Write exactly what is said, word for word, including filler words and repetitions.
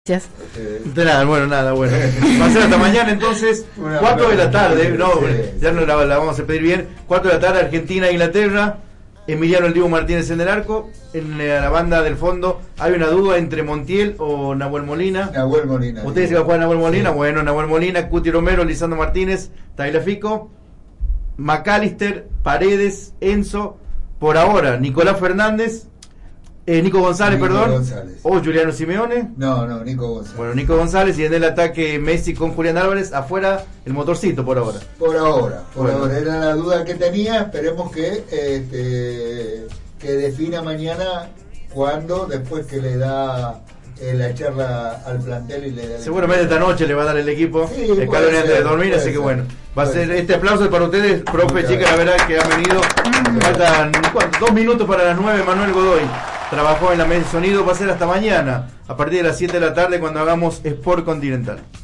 Gracias. De nada, bueno, nada, bueno. Va a ser hasta mañana entonces, cuatro de la tarde, no, ya no la, la vamos a pedir bien, cuatro de la tarde, Argentina, Inglaterra, Emiliano El Dibu Martínez en el arco, en la banda del fondo, hay una duda entre Montiel o Nahuel Molina. Nahuel Molina. ¿Ustedes se van a jugar Nahuel Molina? Sí. Bueno, Nahuel Molina, Cuti Romero, Lisandro Martínez, Tagliafico, McAllister, Paredes, Enzo, por ahora, Nicolás Fernández, Eh, Nico González, Nico perdón, González. o Juliano Simeone. No, no, Nico González. Bueno, Nico González, y en el ataque Messi con Julián Álvarez, afuera el motorcito por ahora. Por ahora, por bueno. ahora, era la duda que tenía, esperemos que este, que defina mañana cuándo, después que le da eh, la charla al plantel y le da... Seguramente esta noche le va a dar el equipo, sí, el calor antes de dormir, así que bueno, va a ser ser. Este aplauso para ustedes, profe, chicas, la verdad que han venido, faltan ¿cuánto? dos minutos para las nueve, Manuel Godoy. Trabajó en la mesa de sonido, va a ser hasta mañana, a partir de las siete de la tarde cuando hagamos Sport Continental.